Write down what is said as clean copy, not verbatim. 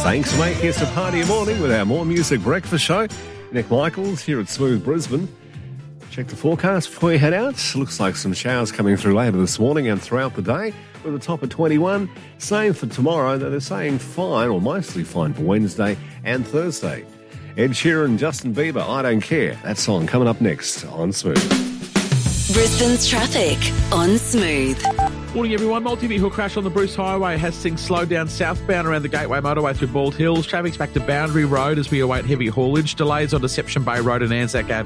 Thanks for making us a part of your morning with our More Music Breakfast Show. Nick Michaels here at Smooth Brisbane. Check the forecast before you head out. Looks like some showers coming through later this morning and throughout the day with a top of 21. Same for tomorrow, though they're saying fine or mostly fine for Wednesday and Thursday. Ed Sheeran, Justin Bieber, I Don't Care. That song coming up next on Smooth. Brisbane's traffic on Smooth. Morning everyone. Multi-vehicle crash on the Bruce Highway has things slowed down southbound around the Gateway motorway through Bald Hills. Traffic's back to Boundary Road as we await heavy haulage. Delays on Deception Bay Road and Anzac Ave